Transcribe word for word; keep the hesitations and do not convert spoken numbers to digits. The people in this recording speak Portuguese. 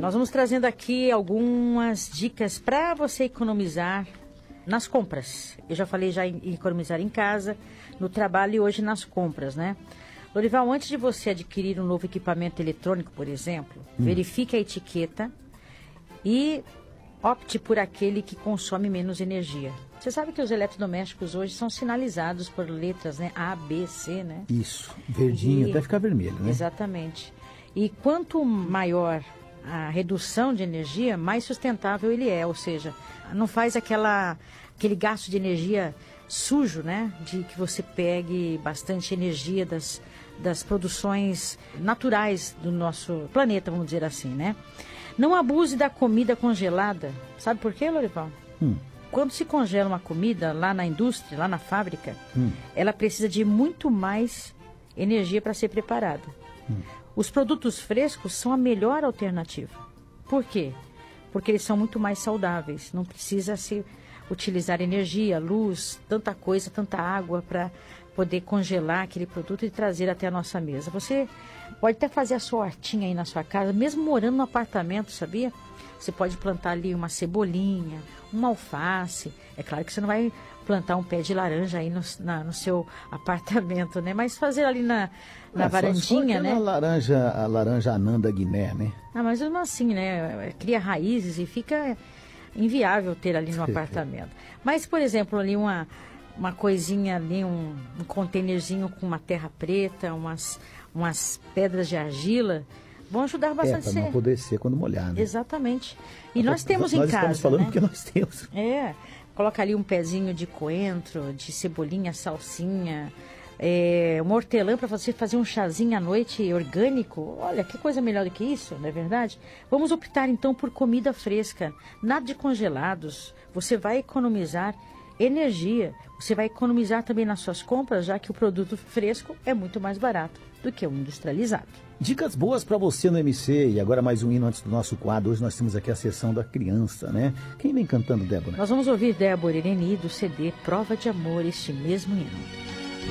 Nós vamos trazendo aqui algumas dicas para você economizar nas compras. Eu já falei já em economizar em casa, no trabalho e hoje nas compras, né? Lorival, antes de você adquirir um novo equipamento eletrônico, por exemplo, hum. verifique a etiqueta e opte por aquele que consome menos energia. Você sabe que os eletrodomésticos hoje são sinalizados por letras, né? A, B, C, né? Isso, verdinho, e, até ficar vermelho, né? Exatamente. E quanto maior a redução de energia, mais sustentável ele é, ou seja, não faz aquela, aquele gasto de energia sujo, né? De que você pegue bastante energia das, das produções naturais do nosso planeta, vamos dizer assim, né? Não abuse da comida congelada. Sabe por quê, Lorival? Hum. Quando se congela uma comida lá na indústria, lá na fábrica, hum. ela precisa de muito mais energia para ser preparada. Hum. Os produtos frescos são a melhor alternativa. Por quê? Porque eles são muito mais saudáveis. Não precisa se utilizar energia, luz, tanta coisa, tanta água para poder congelar aquele produto e trazer até a nossa mesa. Você pode até fazer a sua hortinha aí na sua casa, mesmo morando no apartamento, sabia? Você pode plantar ali uma cebolinha, uma alface. É claro que você não vai plantar um pé de laranja aí no, na, no seu apartamento, né? Mas fazer ali na, na é, varandinha, né? A laranja, a laranja Ananda Guiné, né? Ah, mas mesmo assim, né? Cria raízes e fica inviável ter ali no apartamento. Mas, por exemplo, ali uma, uma coisinha ali, um, um containerzinho com uma terra preta, umas, umas pedras de argila, vão ajudar bastante. É, para não apodrecer quando molhar, né? Exatamente. E nós, nós temos nós em casa, Nós estamos falando, né? Porque nós temos. É, coloca ali um pezinho de coentro, de cebolinha, salsinha, é, um hortelã para você fazer um chazinho à noite orgânico. Olha, que coisa melhor do que isso, não é verdade? Vamos optar então por comida fresca, nada de congelados. Você vai economizar energia, você vai economizar também nas suas compras, já que o produto fresco é muito mais barato do que o industrializado. Dicas boas para você no M C. E agora mais um hino antes do nosso quadro. Hoje nós temos aqui a sessão da criança, né? Quem vem cantando, Débora? Nós vamos ouvir Débora Ireni do C D Prova de Amor, este mesmo hino.